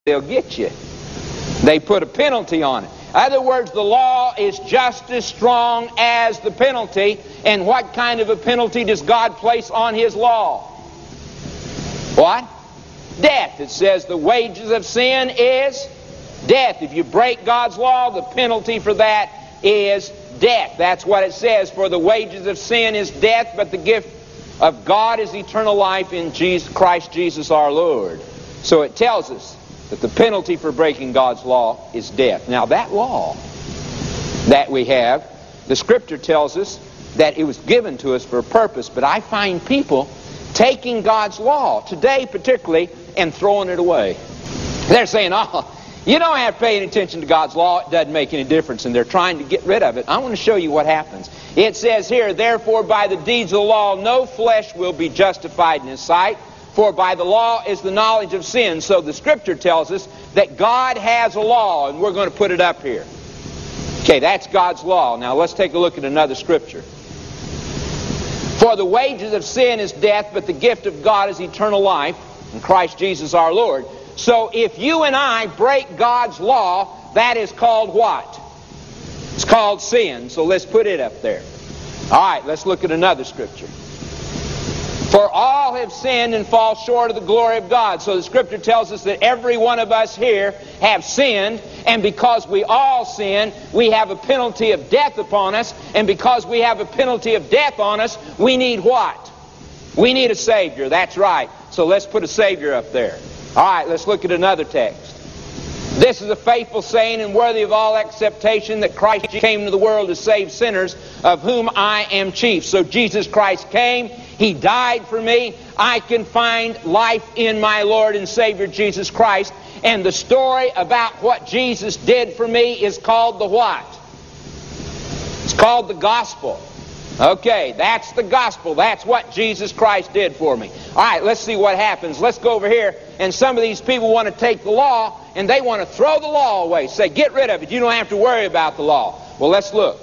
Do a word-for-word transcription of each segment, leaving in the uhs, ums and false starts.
they'll get you. They put a penalty on it. In other words, the law is just as strong as the penalty. And what kind of a penalty does God place on His law? What? Death. It says the wages of sin is death. If you break God's law, the penalty for that is death. That's what it says. For the wages of sin is death, but the gift of God is eternal life in Jesus, Christ Jesus our Lord. So it tells us that the penalty for breaking God's law is death. Now that law that we have, the Scripture tells us that it was given to us for a purpose, but I find people taking God's law, today particularly, and throwing it away. They're saying, oh, you don't have to pay any attention to God's law, it doesn't make any difference, and they're trying to get rid of it. I want to show you what happens. It says here, therefore by the deeds of the law no flesh will be justified in His sight, for by the law is the knowledge of sin. So the Scripture tells us that God has a law, and we're going to put it up here. Okay, that's God's law. Now let's take a look at another Scripture. For the wages of sin is death, but the gift of God is eternal life in Christ Jesus our Lord. So if you and I break God's law, that is called what? It's called sin. So let's put it up there. All right, let's look at another Scripture. For all have sinned and fall short of the glory of God. So the Scripture tells us that every one of us here have sinned, and because we all sin, we have a penalty of death upon us, and because we have a penalty of death on us, we need what? We need a Savior. That's right. So let's put a Savior up there. All right, let's look at another text. This is a faithful saying and worthy of all acceptation, that Christ came into the world to save sinners, of whom I am chief. So Jesus Christ came. He died for me. I can find life in my Lord and Savior Jesus Christ. And the story about what Jesus did for me is called the what? It's called the gospel. Okay, that's the gospel. That's what Jesus Christ did for me. All right, let's see what happens. Let's go over here. And some of these people want to take the law and they want to throw the law away. Say, get rid of it. You don't have to worry about the law. Well, let's look.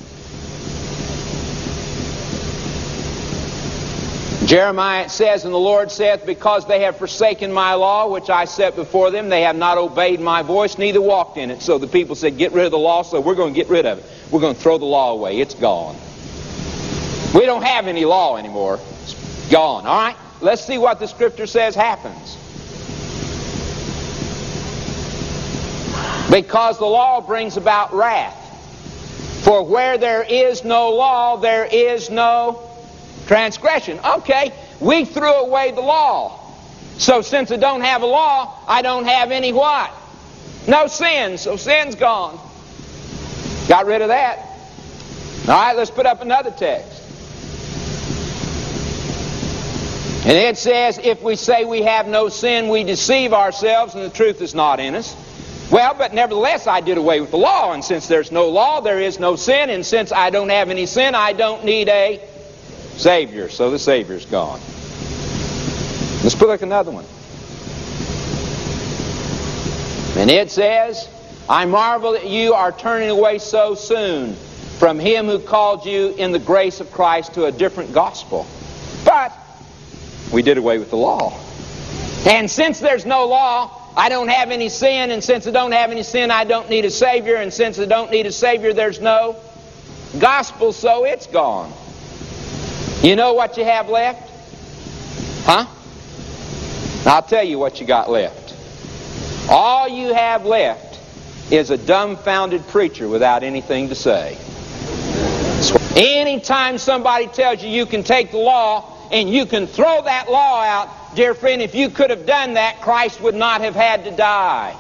Jeremiah says, and the Lord saith, because they have forsaken my law, which I set before them, they have not obeyed my voice, neither walked in it. So the people said, get rid of the law, so we're going to get rid of it. We're going to throw the law away. It's gone. We don't have any law anymore. It's gone. All right? Let's see what the Scripture says happens. Because the law brings about wrath. For where there is no law, there is no transgression. Okay, we threw away the law. So since I don't have a law, I don't have any what? No sin. So sin's gone. Got rid of that. All right, let's put up another text. And it says, if we say we have no sin, we deceive ourselves, and the truth is not in us. Well, but nevertheless, I did away with the law, and since there's no law, there is no sin, and since I don't have any sin, I don't need a Savior. So the Savior's gone. Let's put like another one. And it says, I marvel that you are turning away so soon from Him who called you in the grace of Christ to a different gospel. But we did away with the law. And since there's no law, I don't have any sin, and since I don't have any sin, I don't need a Savior, and since I don't need a Savior, there's no gospel, so it's gone. You know what you have left? Huh? I'll tell you what you got left. All you have left is a dumbfounded preacher without anything to say. Anytime somebody tells you you can take the law and you can throw that law out, dear friend, if you could have done that, Christ would not have had to die.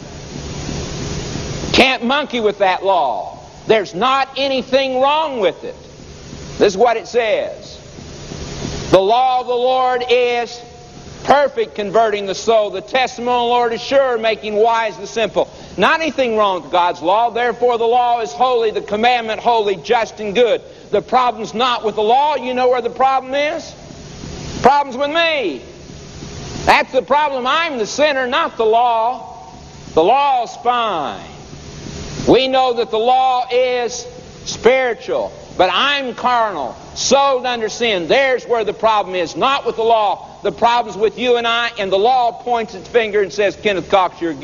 Can't monkey with that law. There's not anything wrong with it. This is what it says. The law of the Lord is perfect, converting the soul. The testimony of the Lord is sure, making wise the simple. Not anything wrong with God's law. Therefore the law is holy, the commandment holy, just and good. The problem's not with the law. You know where the problem is? The problem's with me. That's the problem. I'm the sinner, not the law. The law's fine. We know that the law is spiritual, but I'm carnal, sold under sin. There's where the problem is. Not with the law. The problem's with you and I, and the law points its finger and says, Kenneth Cox, you're